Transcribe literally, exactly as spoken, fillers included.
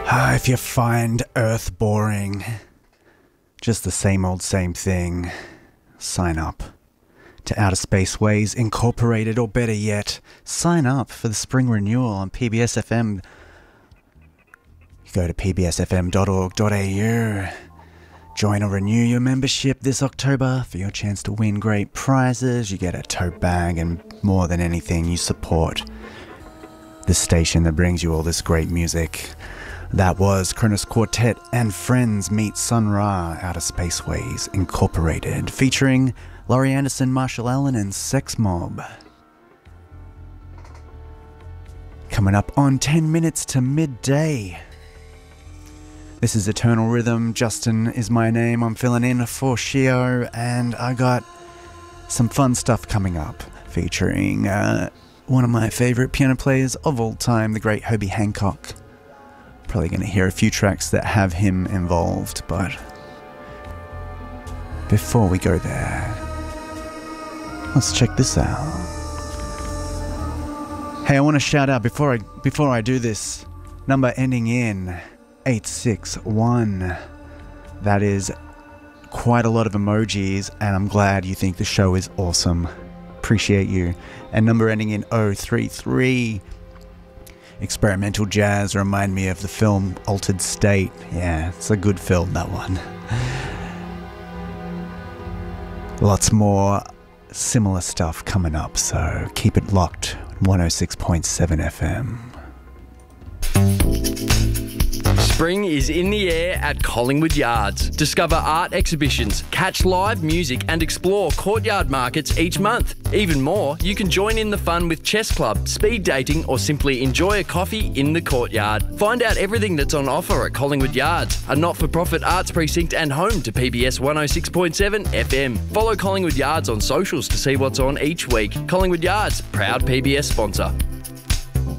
Ah, if you find Earth boring, just the same old same thing, sign up to Outer Space Ways Incorporated, or better yet, sign up for the spring renewal on P B S F M. You go to p b s f m dot org dot a u, join or renew your membership this October for your chance to win great prizes. You get a tote bag, and more than anything, you support the station that brings you all this great music. That was Kronos Quartet and Friends meet Sun Ra, Outer Space Ways Incorporated, featuring Laurie Anderson, Marshall Allen, and Sex Mob. Coming up on ten minutes to midday. This is Eternal Rhythm. Justin is my name. I'm filling in for Shio, and I got some fun stuff coming up, featuring uh, one of my favorite piano players of all time, the great Herbie Hancock. Probably going to hear a few tracks that have him involved, but before we go there, let's check this out. Hey, I want to shout out before I before I do this, number ending in eight six one. That is quite a lot of emojis, and I'm glad you think the show is awesome. Appreciate you. And number ending in oh three three. Experimental jazz remind me of the film Altered State. Yeah, it's a good film, that one. Lots more similar stuff coming up, so keep it locked. one oh six point seven F M. Spring is in the air at Collingwood Yards. Discover art exhibitions, catch live music and explore courtyard markets each month. Even more, you can join in the fun with chess club, speed dating or simply enjoy a coffee in the courtyard. Find out everything that's on offer at Collingwood Yards, a not-for-profit arts precinct and home to P B S one oh six point seven F M. Follow Collingwood Yards on socials to see what's on each week. Collingwood Yards, proud P B S sponsor.